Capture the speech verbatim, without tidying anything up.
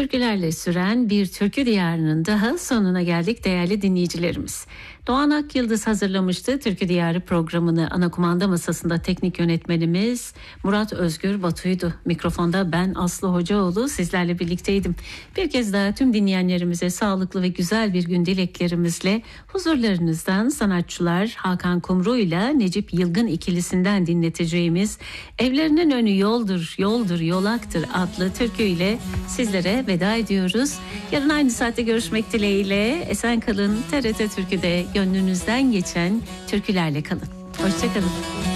Türkülerle süren bir türkü diyarının daha sonuna geldik değerli dinleyicilerimiz. Doğan Akyıldız hazırlamıştı Türkü Diyarı programını. Ana kumanda masasında teknik yönetmenimiz Murat Özgür Batu'ydu. Mikrofonda ben Aslı Hocaoğlu sizlerle birlikteydim. Bir kez daha tüm dinleyenlerimize sağlıklı ve güzel bir gün dileklerimizle huzurlarınızdan sanatçılar Hakan Kumru ile Necip Yılgın ikilisinden dinleteceğimiz Evlerinin Önü Yoldur, Yoldur, Yolaktır adlı türküyle sizlere veda ediyoruz. Yarın aynı saatte görüşmek dileğiyle. Esen kalın. T R T Türkü'de gönlünüzden geçen türkülerle kalın. Hoşça kalın.